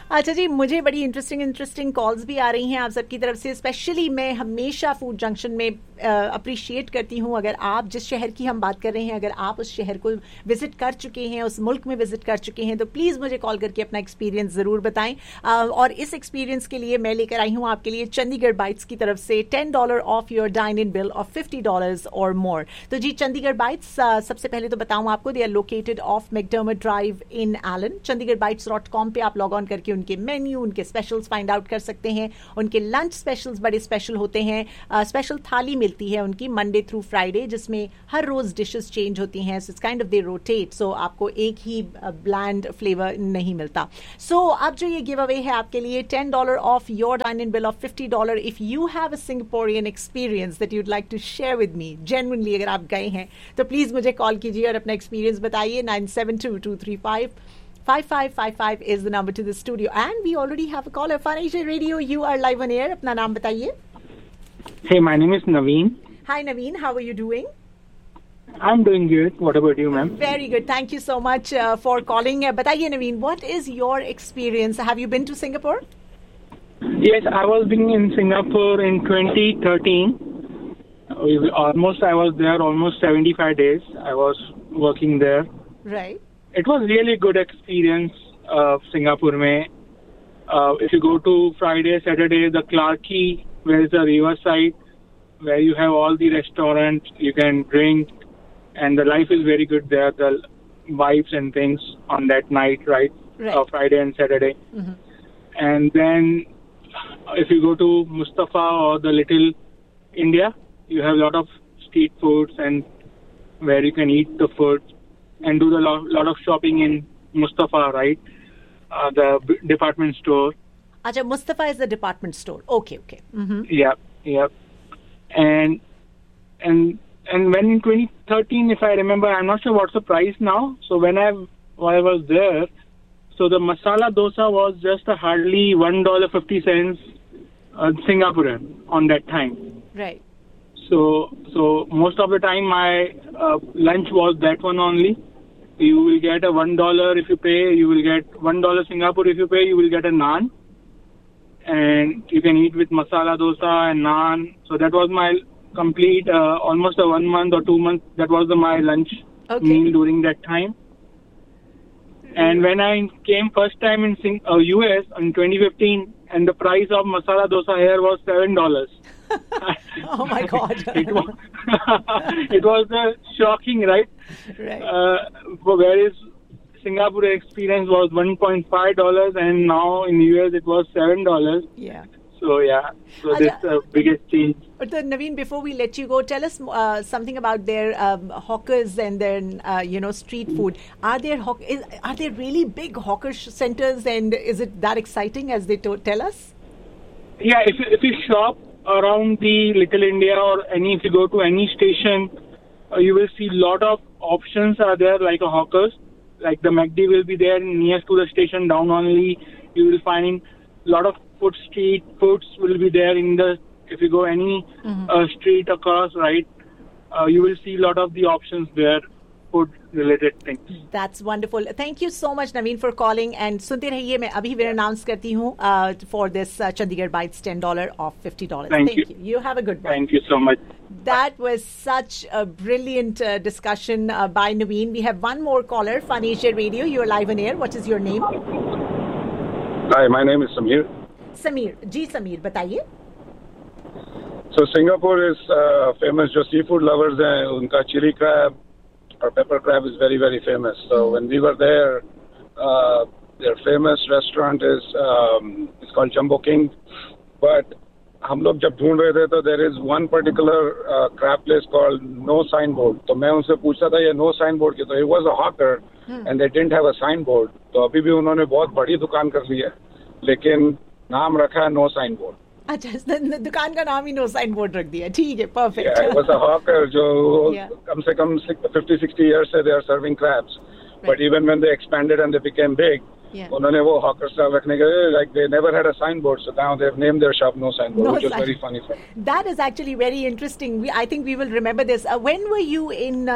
अच्छा जी, मुझे बड़ी इंटरेस्टिंग कॉल्स भी आ रही हैं आप सबकी तरफ से। स्पेशली मैं हमेशा फूड जंक्शन में अप्रिशिएट करती हूँ, अगर आप जिस शहर की हम बात कर रहे हैं, अगर आप उस शहर को विजिट कर चुके हैं, उस मुल्क में विजिट कर चुके हैं, तो प्लीज़ मुझे कॉल करके अपना एक्सपीरियंस ज़रूर बताएं। और इस एक्सपीरियंस के लिए मैं लेकर आई हूँ आपके लिए चंडीगढ़ बाइट्स की तरफ से $10 of your dine in bill of $50 और मोर। तो जी, चंडीगढ़ बाइट्स, सबसे पहले तो बताऊँ आपको, they are located of McDermott drive in Elon. chandigarhbites.com पे आप लॉग ऑन करके उनके मेन्यू, उनके स्पेशल्स फाइंड आउट कर सकते हैं। उनके लंच स्पेशल्स बड़े स्पेशल होते हैं। स्पेशल थाली मिलती है उनकी मंडे थ्रू फ्राइडे, जिसमें हर रोज डिशेस चेंज होती हैं। So it's kind of they rotate, सो आपको एक ही ब्लैंड फ्लेवर नहीं मिलता। सो अब जो ये गिव अवे है आपके लिए, $10 of your dine in bill of $50। If you have a Singaporean experience that you'd like to share with me, genuinely अगर आप गए हैं तो प्लीज मुझे कॉल कीजिए और अपना एक्सपीरियंस बताइए। 9722355555 is the number to the studio, and we already have a caller. Financial Radio, you are live on air. अपना नाम बताइए। Hey, my name is Naveen. Hi Naveen, how are you doing? I'm doing good. What about you, ma'am? Very good. Thank you so much for calling. Bataiye Naveen, what is your experience? Have you been to Singapore? Yes, I was being in Singapore in 2013. I was there almost 75 days. I was working there. Right. It was really good experience, Singapore mein. If you go to Friday, Saturday, the Clarke Quay, where is the riverside, where you have all the restaurants, you can drink, and the life is very good there. The vibes and things on that night, right? Friday and Saturday. Mm-hmm. And then, if you go to Mustafa or the Little India, you have a lot of street foods and where you can eat the food. And do the lot of shopping in Mustafa, right? The department store. Acha, Mustafa is the department store. Okay. Mm-hmm. Yeah. And when in 2013, if I remember, I'm not sure what's the price now. So when I was there, so the masala dosa was just hardly $1.50 Singaporean on that time. Right. So most of the time my lunch was that one only. You will get a $1 if you pay. You will get $1 Singapore if you pay. You will get a naan, and you can eat with masala dosa and naan. So that was my complete almost a 1 month or 2 months. That was my lunch meal during that time. And when I came first time in US in 2015, and the price of masala dosa here was $7. Oh my God! It was shocking, right? Right. Whereas Singapore experience was $1.5, and now in US it was $7. Yeah. So this is the biggest change. But Naveen, before we let you go, tell us something about their hawkers and their street food. Are there really big hawker centers, and is it that exciting as they tell us? Yeah, if you shop around the Little India or if you go to any station, you will see lot of options are there, like a hawkers. Like the McD will be there nearest to the station down only. You will find lot of street foods will be there if you go any street across, right? You will see lot of the options there, food related things. That's wonderful. Thank you so much, Naveen, for calling. And सुनते रहिए, मैं अभी भी announce करती हूँ for this Chandigarh Bites $10 off $50. Thank you. You have a good one. Thank you so much. That was such a brilliant discussion by Naveen. We have one more caller, Fun Asia Radio. You are live on air. What is your name? Hi, my name is Samir. Samir, बताइए. So Singapore is famous. जो seafood lovers हैं, उनका chili crab or pepper crab is very, very famous. So when we were there, their famous restaurant is it's called Jumbo King. But हम लोग जब ढूंढ रहे थे, तो there is one particular crab place called No Signboard. तो मैं उनसे पूछा था ये No Signboard की, तो it was a hawker and they didn't have a signboard. तो अभी भी उन्होंने बहुत बड़ी दुकान कर ली है, लेकिन नाम रखा है नो साइन बोर्ड. अच्छा, दुकान का नाम ही नो साइन बोर्ड रख दिया. ठीक है, perfect. It was a hawker जो कम से कम 50-60 years से they are serving crabs. But even when they expanded and they became big, उन्होंने वो hawker style रखने के लिए, like they never had a signboard, so now they've named their shop No Signboard, which is very funny for me. That is actually very interesting. I think we will remember this. When were you in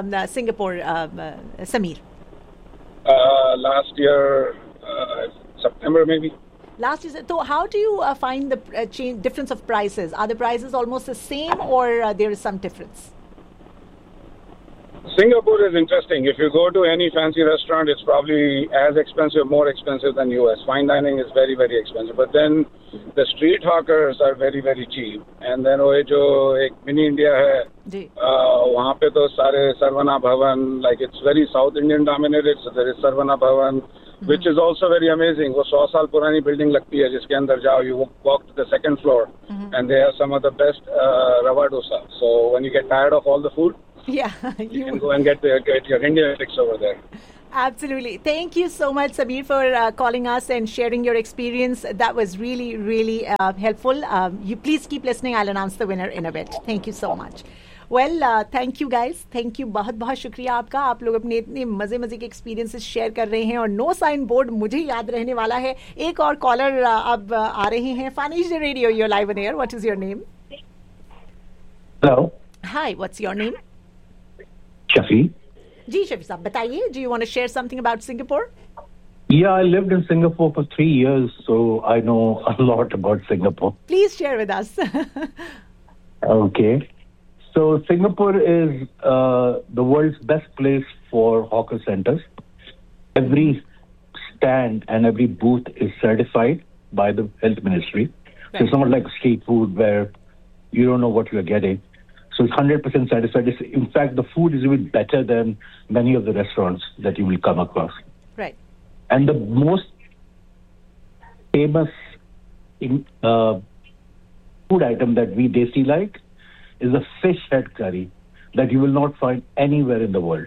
Singapore, Samir? Last year, September maybe. Last is so. How do you find the difference of prices? Are the prices almost the same, or there is some difference? Singapore is interesting. If you go to any fancy restaurant, it's probably as expensive, more expensive than US. Fine dining is very, very expensive. But then the street hawkers are very, very cheap. And then वो जो एक mini India है, वहाँ पे तो सारे Sarvana Bhavan, like it's very South Indian dominated. So there is Sarvana Bhavan, which is also very amazing. वो 100 साल पुरानी building लगती है, जिसके अंदर जाओ, you walk to the second floor, and they have some of the best rava dosa. So when you get tired of all the food, yeah, you can go and get your Indian fix over there. Absolutely. Thank you so much, Samir, for calling us and sharing your experience. That was really, really helpful. You please keep listening. I'll announce the winner in a bit. Thank you so much. Well, thank you guys. Thank you. बहुत बहुत शुक्रिया आपका. आप लोग अपने इतने मजे के एक्सपीरियंसेस शेयर कर रहे हैं और नो साइन बोर्ड मुझे याद रहने वाला है. एक और कॉलर अब आ रहे हैं. Fanish Radio, you're live on air. What is your name? Hello. Hi, what's your name? Shafi. जी शफी साहब बताइए. Do you want to share something about Singapore? Yeah, I lived in Singapore for 3 years, so I know a lot about Singapore. Please share with us. Okay. So Singapore is the world's best place for hawker centers. Every stand and every booth is certified by the health ministry. Right. So it's not like street food where you don't know what you're getting. So it's 100% certified. In fact, the food is even better than many of the restaurants that you will come across. Right. And the most famous food item that we desi like is a fish head curry that you will not find anywhere in the world.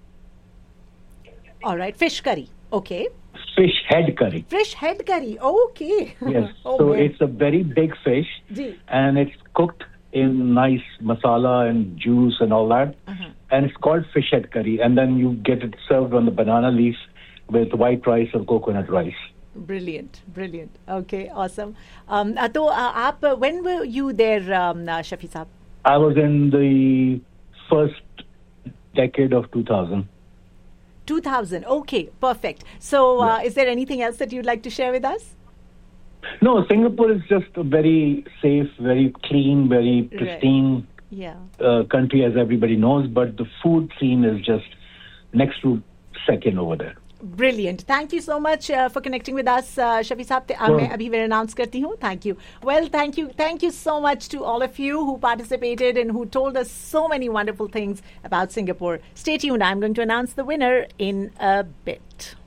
All right, fish curry. Okay. Fish head curry. Fish head curry. Okay. Yes. Oh, so man. It's a very big fish, and it's cooked in nice masala and juice and all that. And it's called fish head curry. And then you get it served on the banana leaf with white rice or coconut rice. Brilliant. Okay, awesome. So, when were you there, Shafi Saab? I was in the first decade of 2000. 2000. Okay, perfect. So, is there anything else that you'd like to share with us? No, Singapore is just a very safe, very clean, very pristine country, as everybody knows. But the food scene is just next to second over there. Brilliant. Thank you so much for connecting with us, Shafi Saab. मैं अभी फिर announce करती हूँ. Thank you. Well, thank you so much to all of you who participated and who told us so many wonderful things about Singapore. Stay tuned. I'm going to announce the winner in a bit.